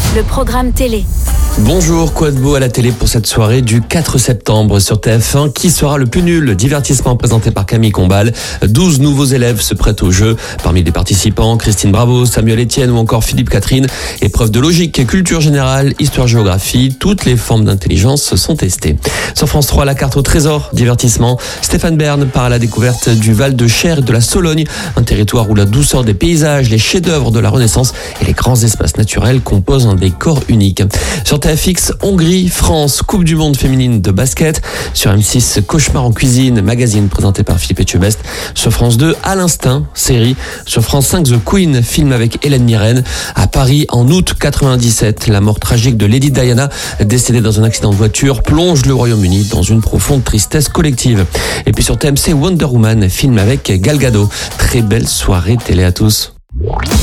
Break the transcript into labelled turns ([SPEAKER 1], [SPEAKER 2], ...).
[SPEAKER 1] le programme télé.
[SPEAKER 2] Bonjour, quoi de beau à la télé pour cette soirée du 4 septembre sur TF1. Qui sera le plus nul? Divertissement présenté par Camille Combal. 12 nouveaux élèves se prêtent au jeu. Parmi les participants, Christine Bravo, Samuel Etienne ou encore Philippe Catherine. Épreuves de logique, culture générale, histoire-géographie. Toutes les formes d'intelligence sont testées. Sur France 3, la carte au trésor. Divertissement. Stéphane Bern part à la découverte du Val de Cher et de la Sologne. Un territoire où la douceur des paysages, les chefs-d'œuvre de la Renaissance et les grands espaces naturels composent un décor unique. Sur TFX, Hongrie, France, Coupe du Monde féminine de basket. Sur M6, Cauchemar en cuisine, magazine présenté par Philippe Etchebest. Sur France 2, À l'instinct, série. Sur France 5, The Queen, film avec Hélène Mirren. À Paris, en août 97, la mort tragique de Lady Diana, décédée dans un accident de voiture, plonge le Royaume-Uni dans une profonde tristesse collective. Et puis sur TMC, Wonder Woman, film avec Gal Gadot. Très belle soirée télé à tous.